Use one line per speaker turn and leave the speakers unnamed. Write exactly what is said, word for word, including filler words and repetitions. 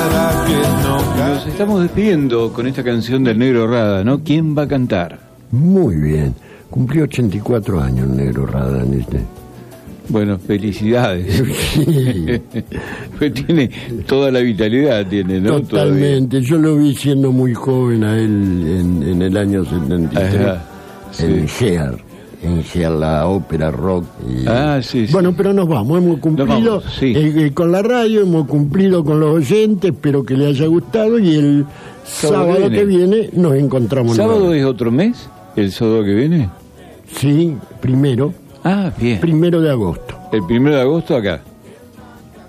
Nos estamos despidiendo con esta canción del Negro Rada, ¿no? ¿Quién va a cantar?
Muy bien. Cumplió ochenta y cuatro años el Negro Rada en este.
Bueno, felicidades.
Sí.
Pues tiene toda la vitalidad, tiene, ¿no?
Totalmente. Todavía. Yo lo vi siendo muy joven a él en, en el año setenta y tres. Ajá, sí. En Gear. En Gear, la ópera rock. Y...
Ah, sí, sí.
Bueno, pero nos vamos. Hemos cumplido
vamos, sí.
eh, eh, con la radio, hemos cumplido con los oyentes. Espero que les haya gustado. Y el sábado, sábado viene. que viene nos encontramos.
¿Sábado
nuevo.
es otro mes? ¿El sábado que viene?
Sí, primero.
Ah, bien.
Primero de agosto.
El primero de agosto acá.